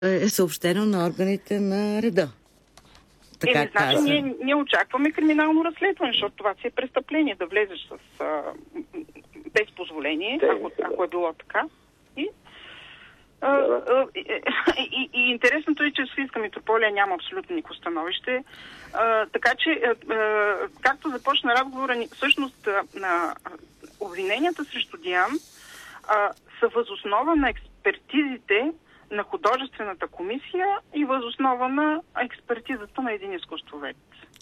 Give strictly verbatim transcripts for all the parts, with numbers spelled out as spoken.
е съобщено на органите на реда. Така е, не значи, каза. ние, ние очакваме криминално разследване, защото това си е престъпление, да влезеш с, а, без позволение, ако, ако е било така. И, а, а, и, и, и интересното е, че Софийска митрополия няма абсолютно никакво становище. А, така че, а, а, както започна разговора, всъщност на обвиненията срещу Диан а, са възоснова на експертизите на художествената комисия и възоснова на експертизата на един изкуствовед.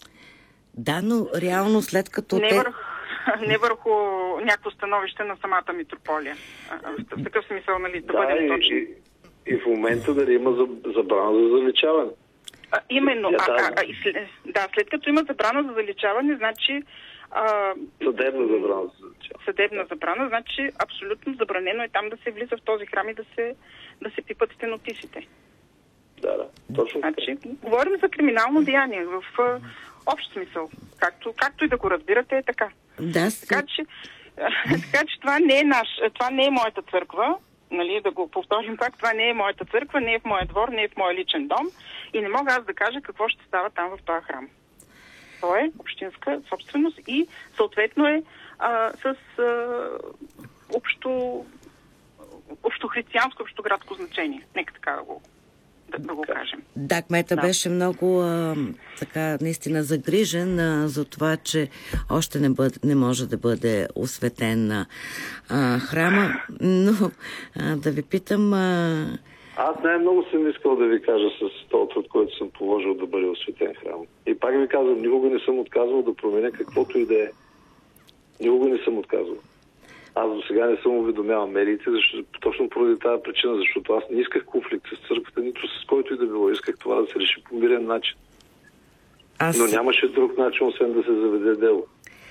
Да, но реално след като не, те... върху, не върху някакво становище на самата митрополия. В такъв смисъл, нали, да, да бъдем точни. И, и в момента дали има забрана за заличаване. А, именно. А, а, а, и след, да, след като има забрана за заличаване, значи... А, съдебна забрана за заличаване. Съдебна забрана, значи абсолютно забранено е там да се влиза в този храм и да се, да се пипат стенописите. Да, да. Точно така. Значи, говорим за криминално деяние в а, общ смисъл. Както, както и да го разбирате, е така. Да, така, че, така че това не е наш, това не е моята църква, нали, да го повторим пак, това не е моята църква, не е в моя двор, не е в моя личен дом и не мога аз да кажа какво ще става там в този храм. То е общинска собственост и съответно е а, с а, общо, общо християнско, общо градско значение. Нека така да го, да, да го кажем. Да, кмета да. беше много а, така наистина загрижен а, за това, че още не, бъде, не може да бъде осветен а, храма, но а, да ви питам... А... Аз най-много съм искал да ви кажа с този труд, който съм положил да бъде осветен храм. И пак ви казвам, никога не съм отказвал да променя каквото и да е. Никога не съм отказвал. Аз до сега не съм уведомявал медиите, защото, точно поради тази причина, защото аз не исках конфликт с църквата, нито с който и да било. Исках това да се реши по мирен начин. Аз... Но нямаше друг начин, освен да се заведе дело.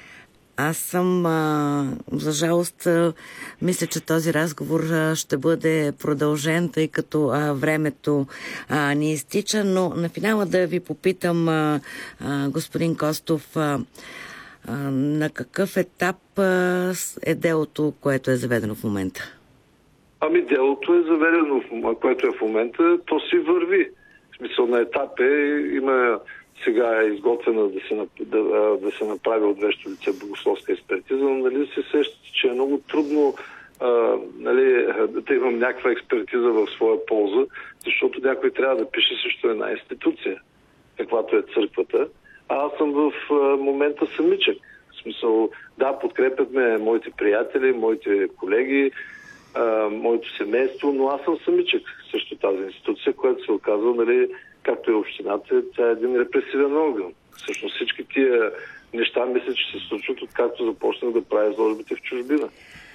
Аз съм, а, за жалост, а, мисля, че този разговор а, ще бъде продължен, тъй като а, времето а, ни изтича, но на финала да ви попитам, а, а, господин Костов, а, а, на какъв етап а, е делото, което е заведено в момента? Ами делото е заведено, което е в момента, то си върви. В смисъл на етап е, има... Сега е изготвена да се, да, да се направи от вещо лице богословска експертиза, но нали се сещате, че е много трудно а, нали, да имам някаква експертиза в своя полза, защото някой трябва да пише също една институция, каквато е църквата. А аз съм в а, момента самичък. В смисъл, да, подкрепят ме моите приятели, моите колеги, а, моето семейство, но аз съм самичък срещу тази институция, която се оказва, нали, както и общината, тя е един репресивен орган. Всъщност всички тия неща мисля, че се случват, откакто започнах да правя изложбите в чужбина.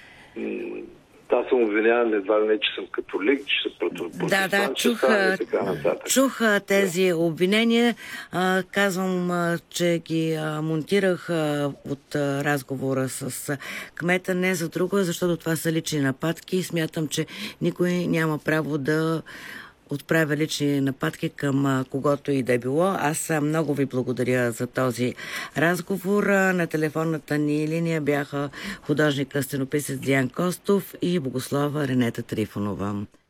Аз съм обвиняван едва ли не, че съм католик, че съм протестант. Да, да, чух, чух тези да. обвинения. А, казвам, а, че ги а, монтирах а, от а, разговора с а, кмета, не за друго, защото това са лични нападки и смятам, че никой няма право да отправя лични нападки към а, когото и да е било. Аз а, много ви благодаря за този разговор. А, на телефонната ни линия бяха художник-стенописец Диан Костов и богослова Ренета Трифонова.